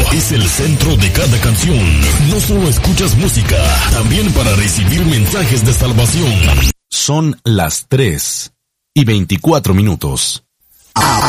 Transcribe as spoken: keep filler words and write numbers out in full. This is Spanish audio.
es el centro de cada canción. No solo escuchas música, también para recibir mensajes de salvación. Son las tres y veinticuatro minutos.